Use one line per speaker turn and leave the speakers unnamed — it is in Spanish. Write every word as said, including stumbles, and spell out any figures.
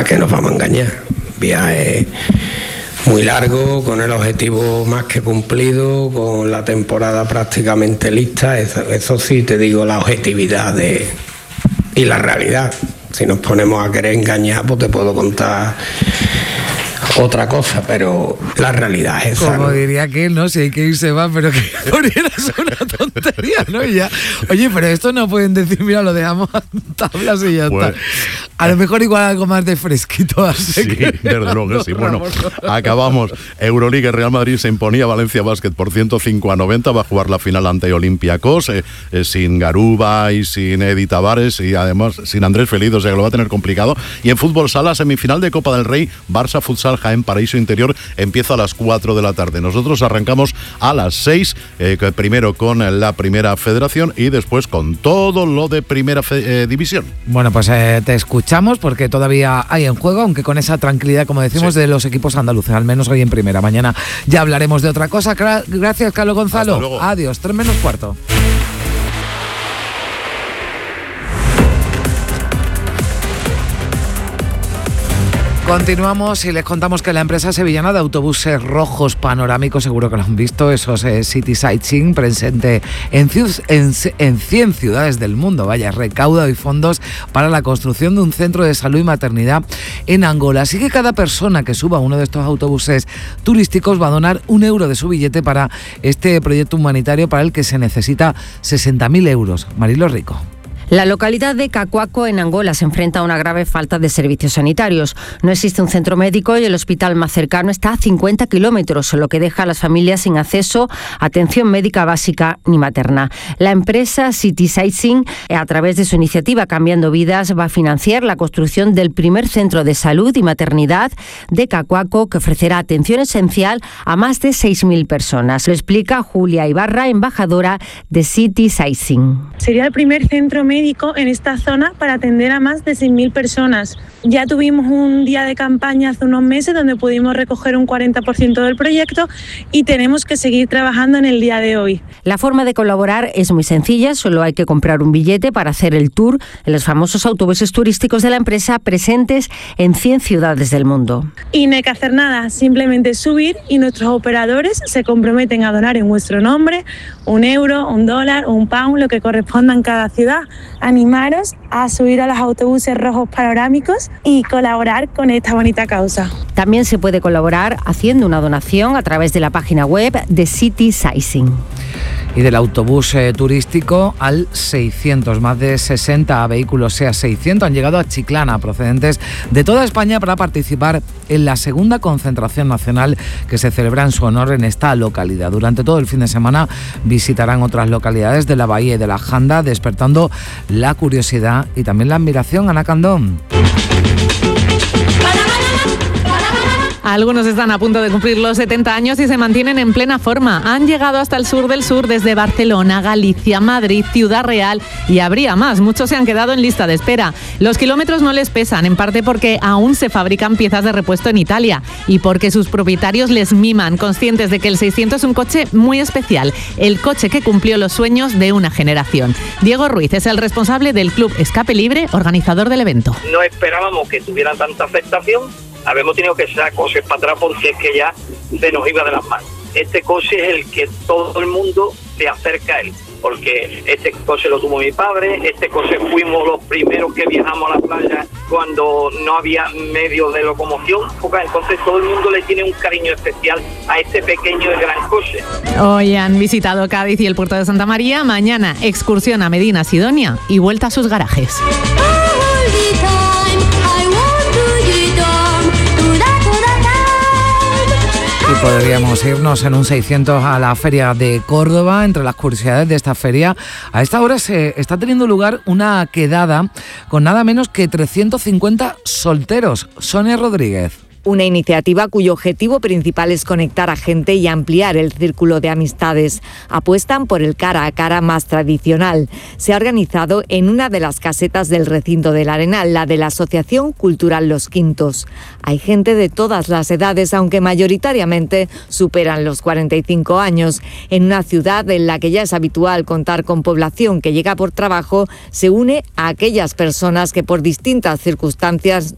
¿para qué nos vamos a engañar? Viaje muy largo, con el objetivo más que cumplido, con la temporada prácticamente lista. Eso, eso sí te digo, la objetividad de, y la realidad. Si nos ponemos a querer engañar, pues te puedo contar otra cosa, pero la realidad es esa.
Como
¿no?
diría que no, si hay que ir se va, pero que es una tontería, ¿no? Y ya, oye, pero esto no pueden decir, mira, lo dejamos a tablas y ya pues, está. A lo mejor igual algo más de fresquito. Así
sí,
que
desde luego que sí. Bueno, acabamos. Euroliga, Real Madrid se imponía a Valencia Basket por ciento cinco a noventa. Va a jugar la final ante Olympiacos, eh, eh, sin Garuba y sin Edi Tavares y además sin Andrés Feliz, o sea que lo va a tener complicado. Y en fútbol sala, semifinal de Copa del Rey, Barça Futsal Jaén Paraíso Interior, empieza a las cuatro de la tarde. Nosotros arrancamos a las seis, eh, primero con la Primera Federación y después con todo lo de Primera fe- eh, División.
Bueno, pues eh, te escuchamos porque todavía hay en juego, aunque con esa tranquilidad, como decimos, sí, de los equipos andaluces, al menos hoy en Primera. Mañana ya hablaremos de otra cosa. Gracias, Carlos Gonzalo. Adiós, tres menos cuarto. Continuamos y les contamos que la empresa sevillana de autobuses rojos panorámicos, seguro que lo han visto, esos eh, City Sightseeing, presente en, en, en cien ciudades del mundo, vaya, recauda hoy fondos para la construcción de un centro de salud y maternidad en Angola. Así que cada persona que suba a uno de estos autobuses turísticos va a donar un euro de su billete para este proyecto humanitario para el que se necesita sesenta mil euros. Marilo Rico.
La localidad de Cacuaco, en Angola, se enfrenta a una grave falta de servicios sanitarios. No existe un centro médico y el hospital más cercano está a cincuenta kilómetros, lo que deja a las familias sin acceso a atención médica básica ni materna. La empresa City Sightseeing, a través de su iniciativa Cambiando Vidas, va a financiar la construcción del primer centro de salud y maternidad de Cacuaco, que ofrecerá atención esencial a más de seis mil personas. Lo explica Julia Ibarra, embajadora de City Sightseeing.
Sería el primer centro médico en esta zona para atender a más de seis mil personas. Ya tuvimos un día de campaña hace unos meses donde pudimos recoger un cuarenta por ciento del proyecto y tenemos que seguir trabajando en el día de hoy.
La forma de colaborar es muy sencilla, solo hay que comprar un billete para hacer el tour en los famosos autobuses turísticos de la empresa presentes en cien ciudades del mundo.
Y no hay que hacer nada, simplemente subir y nuestros operadores se comprometen a donar en vuestro nombre un euro, un dólar o un pound, lo que corresponda en cada ciudad. Animaros a subir a los autobuses rojos panorámicos y colaborar con esta bonita causa.
También se puede colaborar haciendo una donación a través de la página web de City Sightseeing.
Y del autobús eh, turístico al seiscientos, más de sesenta vehículos, sea seiscientos, han llegado a Chiclana, procedentes de toda España, para participar en la segunda concentración nacional que se celebra en su honor en esta localidad. Durante todo el fin de semana visitarán otras localidades de la Bahía y de la Janda, despertando la curiosidad y también la admiración. Ana Candón.
Algunos están a punto de cumplir los setenta años y se mantienen en plena forma. Han llegado hasta el sur del sur, desde Barcelona, Galicia, Madrid, Ciudad Real, y habría más. Muchos se han quedado en lista de espera. Los kilómetros no les pesan, en parte porque aún se fabrican piezas de repuesto en Italia y porque sus propietarios les miman, conscientes de que el seiscientos es un coche muy especial, el coche que cumplió los sueños de una generación. Diego Ruiz es el responsable del Club Escape Libre, organizador del evento.
No esperábamos que tuviera tanta aceptación. Habíamos tenido que echar coches para atrás porque es que ya se nos iba de las manos. Este coche es el que todo el mundo se acerca a él, porque este coche lo tuvo mi padre, este coche fuimos los primeros que viajamos a la playa cuando no había medios de locomoción, entonces todo el mundo le tiene un cariño especial a este pequeño y gran coche.
Hoy han visitado Cádiz y el puerto de Santa María, mañana excursión a Medina Sidonia y vuelta a sus garajes.
Y podríamos irnos en un seiscientos a la Feria de Córdoba. Entre las curiosidades de esta feria, a esta hora se está teniendo lugar una quedada con nada menos que trescientos cincuenta solteros. Sonia Rodríguez.
Una iniciativa cuyo objetivo principal es conectar a gente y ampliar el círculo de amistades. Apuestan por el cara a cara más tradicional. Se ha organizado en una de las casetas del recinto del Arenal, la de la Asociación Cultural Los Quintos. Hay gente de todas las edades, aunque mayoritariamente superan los cuarenta y cinco años. En una ciudad en la que ya es habitual contar con población que llega por trabajo, se une a aquellas personas que por distintas circunstancias